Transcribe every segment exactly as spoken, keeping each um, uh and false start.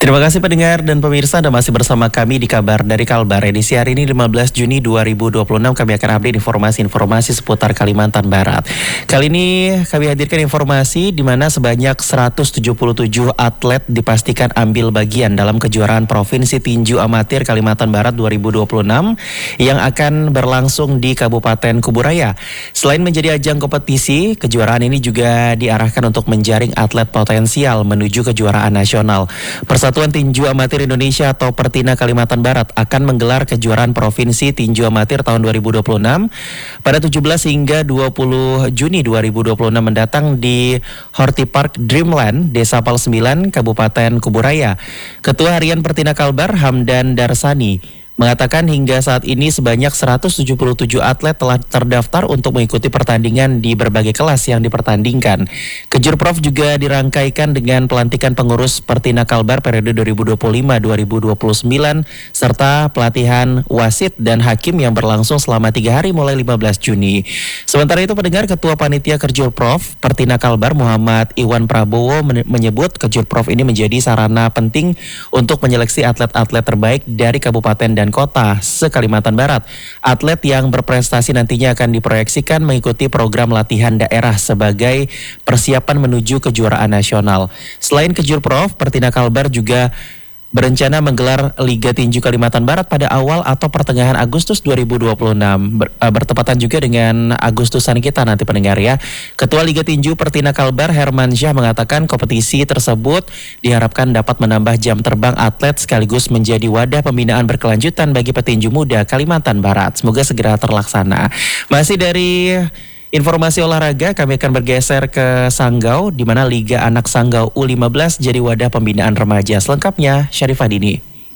Terima kasih pendengar dan pemirsa, Anda masih bersama kami di Kabar dari Kalbar. Edisi hari ini lima belas Juni dua ribu dua puluh enam kami akan update informasi-informasi seputar Kalimantan Barat. Kali ini kami hadirkan informasi di mana sebanyak seratus tujuh puluh tujuh atlet dipastikan ambil bagian dalam kejuaraan Provinsi Tinju Amatir Kalimantan Barat dua ribu dua puluh enam yang akan berlangsung di Kabupaten Kuburaya. Selain menjadi ajang kompetisi, kejuaraan ini juga diarahkan untuk menjaring atlet potensial menuju kejuaraan nasional. Persatuan Tinju Amatir Indonesia atau Pertina Kalimantan Barat akan menggelar kejuaraan Provinsi Tinju Amatir tahun dua ribu dua puluh enam pada tujuh belas hingga dua puluh Juni dua ribu dua puluh enam mendatang di Horti Park Dreamland, Desa Pal sembilan, Kabupaten Kuburaya. Ketua Harian Pertina Kalbar, Hamdan Darsani, mengatakan hingga saat ini sebanyak seratus tujuh puluh tujuh atlet telah terdaftar untuk mengikuti pertandingan di berbagai kelas yang dipertandingkan. Kejurprov juga dirangkaikan dengan pelantikan pengurus Pertina Kalbar periode dua ribu dua puluh lima sampai dua ribu dua puluh sembilan serta pelatihan wasit dan hakim yang berlangsung selama tiga hari mulai lima belas Juni. Sementara itu, pendengar, Ketua Panitia Kejurprov Pertina Kalbar Muhammad Iwan Prabowo menyebut Kejurprov ini menjadi sarana penting untuk menyeleksi atlet-atlet terbaik dari kabupaten dan kota se-Kalimantan Barat. Atlet yang berprestasi nantinya akan diproyeksikan mengikuti program latihan daerah sebagai persiapan menuju kejuaraan nasional. Selain Kejurprov, Pertina Kalbar juga berencana menggelar Liga Tinju Kalimantan Barat pada awal atau pertengahan Agustus dua ribu dua puluh enam. Ber, uh, bertepatan juga dengan Agustusan kita nanti, pendengar ya. Ketua Liga Tinju Pertina Kalbar Herman Syah mengatakan kompetisi tersebut diharapkan dapat menambah jam terbang atlet sekaligus menjadi wadah pembinaan berkelanjutan bagi petinju muda Kalimantan Barat. Semoga segera terlaksana. Masih dari informasi olahraga, kami akan bergeser ke Sanggau, di mana Liga Anak Sanggau U lima belas jadi wadah pembinaan remaja. Selengkapnya, Syarifah Dini.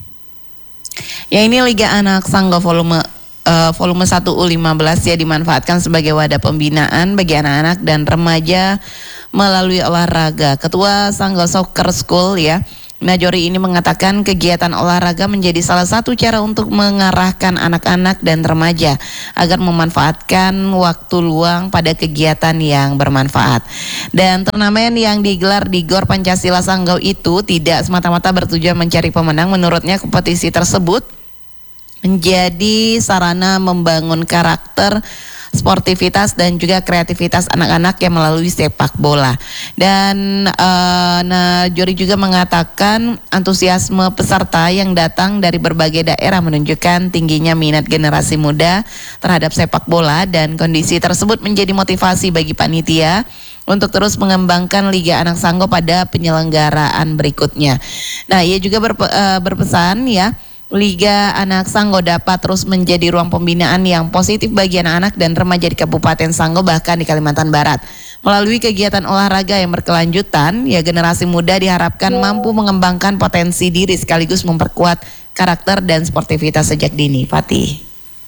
Ya, ini Liga Anak Sanggau volume uh, volume satu U lima belas ya dimanfaatkan sebagai wadah pembinaan bagi anak-anak dan remaja melalui olahraga. Ketua Sanggau Soccer School ya, Najori ini mengatakan kegiatan olahraga menjadi salah satu cara untuk mengarahkan anak-anak dan remaja agar memanfaatkan waktu luang pada kegiatan yang bermanfaat. Dan turnamen yang digelar di Gor Pancasila Sanggau itu tidak semata-mata bertujuan mencari pemenang. Menurutnya kompetisi tersebut menjadi sarana membangun karakter, sportivitas dan juga kreativitas anak-anak yang melalui sepak bola. Dan uh, Najori juga mengatakan antusiasme peserta yang datang dari berbagai daerah menunjukkan tingginya minat generasi muda terhadap sepak bola, dan kondisi tersebut menjadi motivasi bagi panitia untuk terus mengembangkan Liga Anak Sanggau pada penyelenggaraan berikutnya. Nah, ia juga berpe, uh, berpesan ya, Liga Anak Sanggau dapat terus menjadi ruang pembinaan yang positif bagi anak-anak dan remaja di Kabupaten Sanggau bahkan di Kalimantan Barat. Melalui kegiatan olahraga yang berkelanjutan, ya generasi muda diharapkan mampu mengembangkan potensi diri sekaligus memperkuat karakter dan sportivitas sejak dini. Fatih.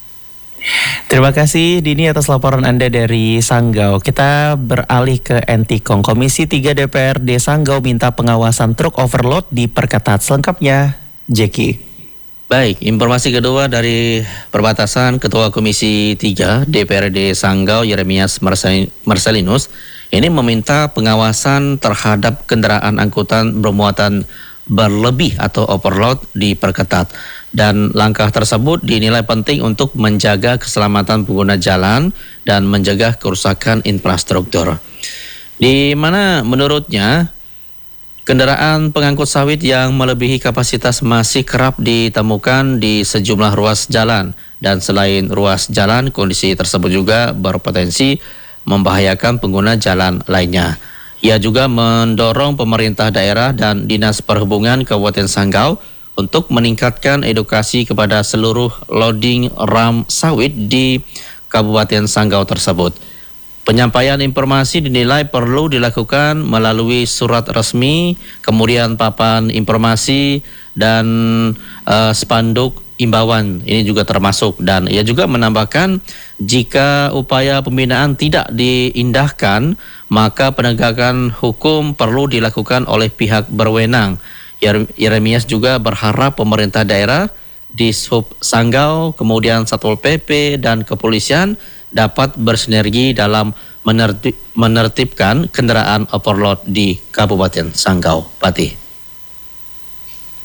Terima kasih Dini atas laporan Anda dari Sanggau. Kita beralih ke Entikong. Komisi tiga D P R D Sanggau minta pengawasan truk overload diperketat. Selengkapnya, Jeki. Baik, informasi kedua dari perbatasan. Ketua Komisi tiga D P R D Sanggau Yeremias Marcelinus ini meminta pengawasan terhadap kendaraan angkutan bermuatan berlebih atau overload diperketat, dan langkah tersebut dinilai penting untuk menjaga keselamatan pengguna jalan dan mencegah kerusakan infrastruktur. Di mana menurutnya kendaraan pengangkut sawit yang melebihi kapasitas masih kerap ditemukan di sejumlah ruas jalan, dan selain ruas jalan, kondisi tersebut juga berpotensi membahayakan pengguna jalan lainnya. Ia juga mendorong pemerintah daerah dan Dinas Perhubungan Kabupaten Sanggau untuk meningkatkan edukasi kepada seluruh loading ram sawit di Kabupaten Sanggau tersebut. Penyampaian informasi dinilai perlu dilakukan melalui surat resmi, kemudian papan informasi dan uh, spanduk imbauan ini juga termasuk. Dan ia juga menambahkan jika upaya pembinaan tidak diindahkan, maka penegakan hukum perlu dilakukan oleh pihak berwenang. Yeremias juga berharap pemerintah daerah, Dishub Sanggau, kemudian Satpol P P dan kepolisian dapat bersinergi dalam menertib, menertibkan kendaraan overload di Kabupaten Sanggau. Pati.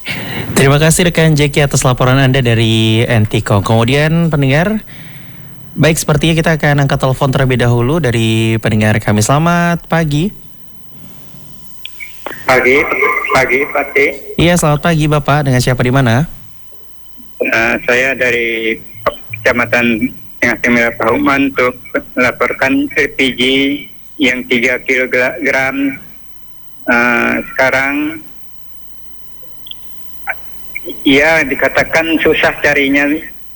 Terima kasih rekan Jeki atas laporan Anda dari Entikong. Kemudian pendengar, baik sepertinya kita akan angkat telepon terlebih dahulu dari pendengar kami. Selamat pagi. Pagi, pagi, Pati. Iya, selamat pagi Bapak. Dengan siapa di mana? Uh, saya dari Kecamatan Tengah Timur Pahuman untuk melaporkan L P G yang tiga kilogram. Uh, sekarang ya dikatakan susah carinya.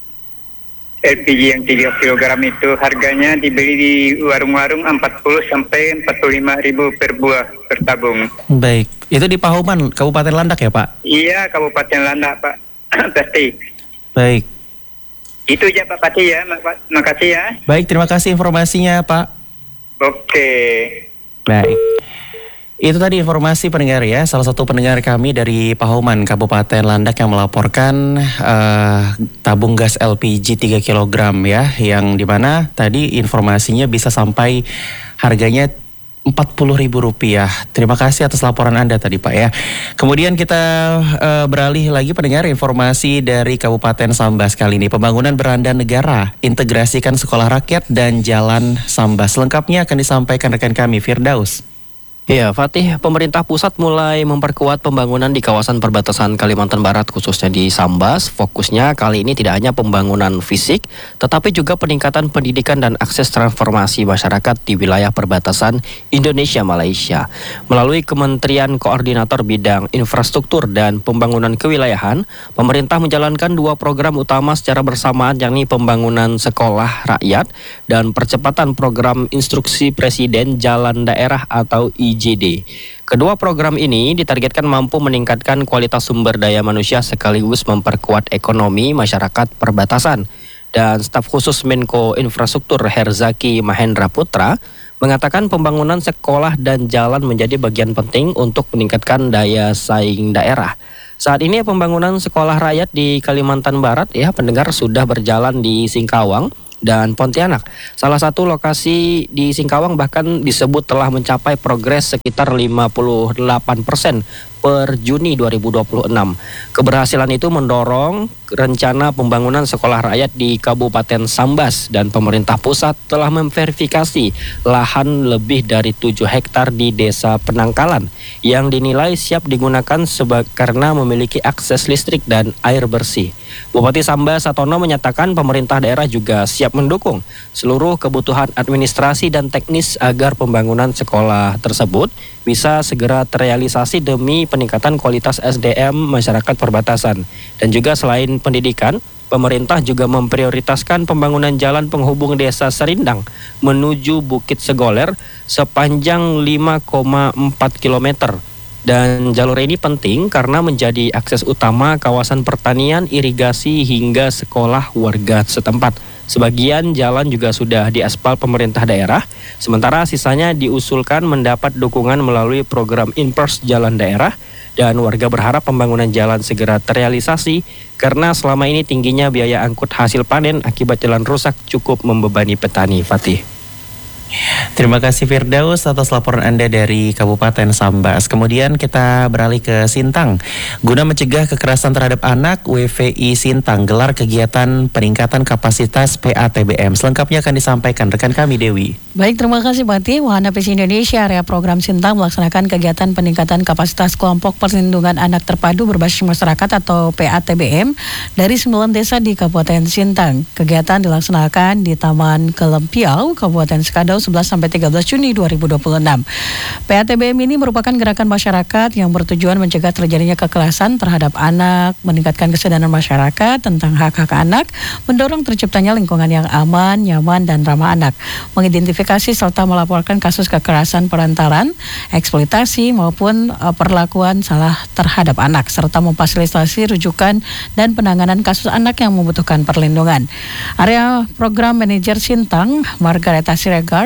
L P G yang tiga kilogram itu harganya dibeli di warung-warung empat puluh sampai empat puluh lima ribu per buah per tabung. Baik, itu di Pahuman, Kabupaten Landak ya Pak? Iya, Kabupaten Landak Pak. Pasti. Baik. Itu aja Pak Pati ya, Mak- makasih ya. Baik, terima kasih informasinya Pak. Oke. Baik. Itu tadi informasi pendengar ya, salah satu pendengar kami dari Pahuman, Kabupaten Landak yang melaporkan uh, tabung gas L P G tiga kilogram ya, yang dimana tadi informasinya bisa sampai harganya empat puluh ribu rupiah. Terima kasih atas laporan Anda tadi Pak ya. Kemudian kita uh, beralih lagi pendengar informasi dari Kabupaten Sambas kali ini. Pembangunan beranda negara, integrasikan sekolah rakyat dan jalan Sambas. Lengkapnya akan disampaikan rekan kami Firdaus. Ya, Fatih, pemerintah pusat mulai memperkuat pembangunan di kawasan perbatasan Kalimantan Barat, khususnya di Sambas. Fokusnya kali ini tidak hanya pembangunan fisik, tetapi juga peningkatan pendidikan dan akses transformasi masyarakat di wilayah perbatasan Indonesia-Malaysia. Melalui Kementerian Koordinator Bidang Infrastruktur dan Pembangunan Kewilayahan, pemerintah menjalankan dua program utama secara bersamaan, yakni pembangunan sekolah rakyat dan percepatan program instruksi Presiden Jalan Daerah atau I J D. Kedua program ini ditargetkan mampu meningkatkan kualitas sumber daya manusia sekaligus memperkuat ekonomi masyarakat perbatasan. Dan staf khusus Menko Infrastruktur Herzaki Mahendra Putra mengatakan pembangunan sekolah dan jalan menjadi bagian penting untuk meningkatkan daya saing daerah. Saat ini pembangunan sekolah rakyat di Kalimantan Barat ya pendengar sudah berjalan di Singkawang dan Pontianak. Salah satu lokasi di Singkawang bahkan disebut telah mencapai progres sekitar lima puluh delapan persen per Juni dua ribu dua puluh enam. Keberhasilan itu mendorong rencana pembangunan sekolah rakyat di Kabupaten Sambas dan pemerintah pusat telah memverifikasi lahan lebih dari tujuh hektar di Desa Penangkalan yang dinilai siap digunakan seba- karena memiliki akses listrik dan air bersih. Bupati Sambas Satono menyatakan pemerintah daerah juga siap mendukung seluruh kebutuhan administrasi dan teknis agar pembangunan sekolah tersebut bisa segera terrealisasi demi peningkatan kualitas S D M masyarakat perbatasan. Dan juga selain pendidikan, pemerintah juga memprioritaskan pembangunan jalan penghubung desa Serindang menuju Bukit Segoler sepanjang lima koma empat kilometer. Dan jalur ini penting karena menjadi akses utama kawasan pertanian, irigasi hingga sekolah warga setempat. Sebagian jalan juga sudah diaspal pemerintah daerah, sementara sisanya diusulkan mendapat dukungan melalui program Impers Jalan Daerah, dan warga berharap pembangunan jalan segera terrealisasi karena selama ini tingginya biaya angkut hasil panen akibat jalan rusak cukup membebani petani. Fatih. Terima kasih Firdaus atas laporan Anda dari Kabupaten Sambas. Kemudian kita beralih ke Sintang. Guna mencegah kekerasan terhadap anak, W V I Sintang gelar kegiatan peningkatan kapasitas P A T B M. Selengkapnya akan disampaikan rekan kami Dewi. Baik, terima kasih Pati. Wahana P C Indonesia area program Sintang melaksanakan kegiatan peningkatan kapasitas kelompok perlindungan anak terpadu berbasis masyarakat atau P A T B M dari sembilan desa di Kabupaten Sintang. Kegiatan dilaksanakan di Taman Kelempiau, Kabupaten Sekadau sebelas sampai tiga belas Juni dua ribu dua puluh enam. P A T B M ini merupakan gerakan masyarakat yang bertujuan mencegah terjadinya kekerasan terhadap anak, meningkatkan kesadaran masyarakat tentang hak-hak anak, mendorong terciptanya lingkungan yang aman, nyaman, dan ramah anak, mengidentifikasi serta melaporkan kasus kekerasan perantaran, eksploitasi maupun uh, perlakuan salah terhadap anak, serta memfasilitasi rujukan dan penanganan kasus anak yang membutuhkan perlindungan. Area Program Manajer Sintang, Margareta Siregar,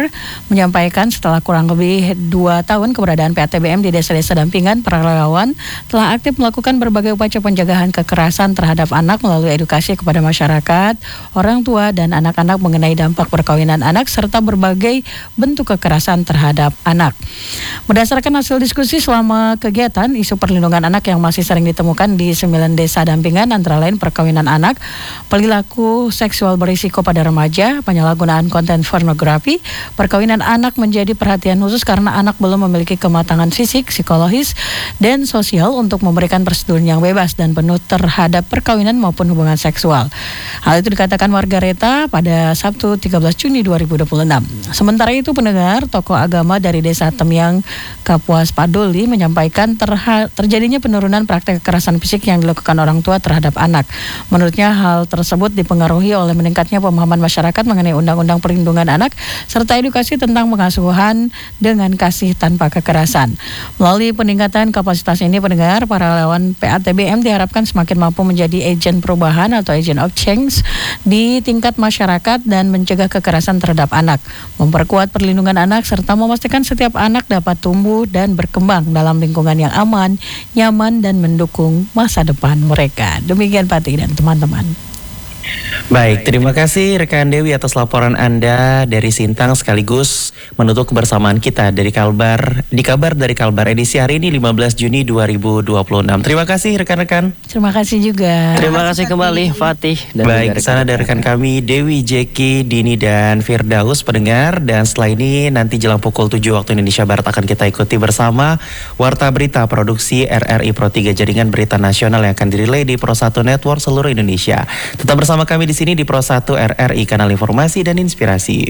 Kalbar menyampaikan setelah kurang lebih dua tahun keberadaan P A T B M di desa-desa dampingan, para relawan telah aktif melakukan berbagai upaya pencegahan kekerasan terhadap anak melalui edukasi kepada masyarakat, orang tua, dan anak-anak mengenai dampak perkawinan anak serta berbagai bentuk kekerasan terhadap anak. Berdasarkan hasil diskusi selama kegiatan, isu perlindungan anak yang masih sering ditemukan di sembilan desa dampingan antara lain perkawinan anak, perilaku seksual berisiko pada remaja, penyalahgunaan konten pornografi. Perkawinan anak menjadi perhatian khusus karena anak belum memiliki kematangan fisik, psikologis, dan sosial untuk memberikan persetujuan yang bebas dan penuh terhadap perkawinan maupun hubungan seksual. Hal itu dikatakan warga Reta pada Sabtu tiga belas Juni dua ribu dua puluh enam. Sementara itu pendengar, tokoh agama dari desa Temyang, Kapuas Paduli menyampaikan terha- terjadinya penurunan praktek kekerasan fisik yang dilakukan orang tua terhadap anak. Menurutnya hal tersebut dipengaruhi oleh meningkatnya pemahaman masyarakat mengenai Undang-Undang Perlindungan Anak serta edukasi tentang pengasuhan dengan kasih tanpa kekerasan. Melalui peningkatan kapasitas ini pendengar, para relawan P A T B M diharapkan semakin mampu menjadi agen perubahan atau agent of change di tingkat masyarakat dan mencegah kekerasan terhadap anak, memperkuat perlindungan anak serta memastikan setiap anak dapat tumbuh dan berkembang dalam lingkungan yang aman, nyaman, dan mendukung masa depan mereka. Demikian Pati dan teman-teman. Baik, terima kasih rekan Dewi atas laporan Anda dari Sintang sekaligus menutup kebersamaan kita dari Kalbar, di kabar dari Kalbar edisi hari ini lima belas Juni dua ribu dua puluh enam. Terima kasih rekan-rekan. Terima kasih juga. Terima kasih kembali Fatih. Dan Baik, di sana ada rekan kami Dewi, Jeki, Dini, dan Firdaus pendengar. Dan setelah ini nanti jelang pukul tujuh waktu Indonesia Barat akan kita ikuti bersama Warta Berita Produksi R R I Pro tiga Jaringan Berita Nasional yang akan dirilai di Pro satu Network seluruh Indonesia. Tetap bersama kami di sini di Pro satu R R I, kanal informasi dan inspirasi.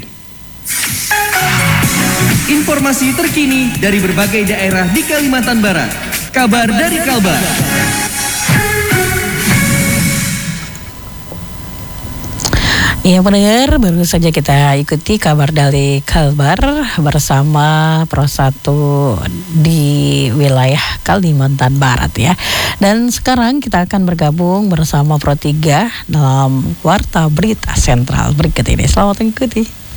Informasi terkini dari berbagai daerah di Kalimantan Barat. Kabar dari Kalbar. Iya pendengar, baru saja kita ikuti kabar dari Kalbar bersama Pro satu di wilayah Kalimantan Barat ya. Dan sekarang kita akan bergabung bersama Pro tiga dalam Warta Berita Sentral berikut ini. Selamat mengikuti.